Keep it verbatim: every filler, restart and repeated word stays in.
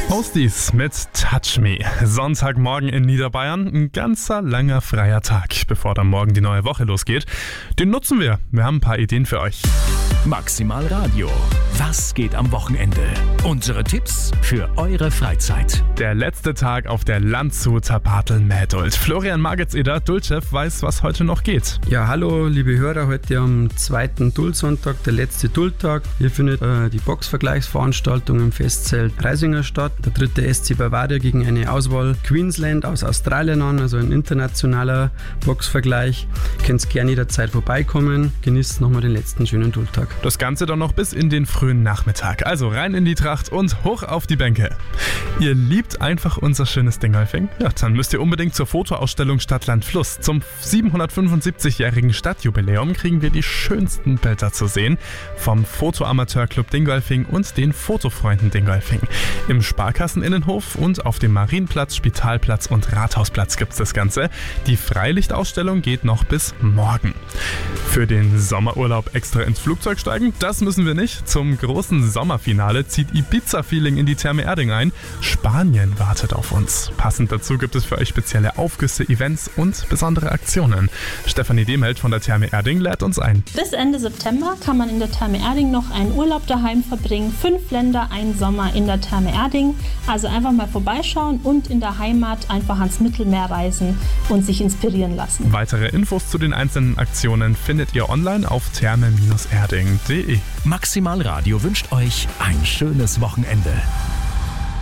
Hosties mit Touch Me. Sonntagmorgen in Niederbayern, ein ganzer langer freier Tag, bevor dann morgen die neue Woche losgeht. Den nutzen wir. Wir haben ein paar Ideen für euch. Maximal Radio. Was geht am Wochenende? Unsere Tipps für eure Freizeit. Der letzte Tag auf der Landshuter Bartel-Mähdult. Florian Magetseder, Dultchef, weiß, was heute noch geht. Ja, hallo liebe Hörer, heute am zweiten Duldsonntag, der letzte Dulttag. Hier findet äh, die Boxvergleichsveranstaltung im Festzelt Reisinger statt. Der dritte S C Bavaria gegen eine Auswahl Queensland aus Australien an, also ein internationaler Boxvergleich. Ihr könnt gerne jederzeit vorbeikommen, genießt nochmal den letzten schönen Dulttag. Das Ganze dann noch bis in den frühen Nachmittag. Also rein in die Tracht und hoch auf die Bänke. Ihr liebt einfach unser schönes Dingolfing? Ja, dann müsst ihr unbedingt zur Fotoausstellung Stadtland Fluss. Zum siebenhundertfünfundsiebzigjährigen Stadtjubiläum kriegen wir die schönsten Bilder zu sehen vom Fotoamateurclub Dingolfing und den Fotofreunden Dingolfing. Im Sparkasseninnenhof und auf dem Marienplatz, Spitalplatz und Rathausplatz gibt es das Ganze. Die Freilichtausstellung geht noch bis morgen. Für den Sommerurlaub extra ins Flugzeug steigen? Das müssen wir nicht. Zum großen Sommerfinale zieht Ibiza-Feeling in die Therme Erding ein. Spanien wartet auf uns. Passend dazu gibt es für euch spezielle Aufgüsse, Events und besondere Aktionen. Stefanie Demheld von der Therme Erding lädt uns ein. Bis Ende September kann man in der Therme Erding noch einen Urlaub daheim verbringen. Fünf Länder, ein Sommer in der Therme Erding. Also einfach mal vorbeischauen und in der Heimat einfach ans Mittelmeer reisen und sich inspirieren lassen. Weitere Infos zu den einzelnen Aktionen findet ihr online auf therme Erding punkt de. Maximal Radio wünscht euch ein schönes Wochenende.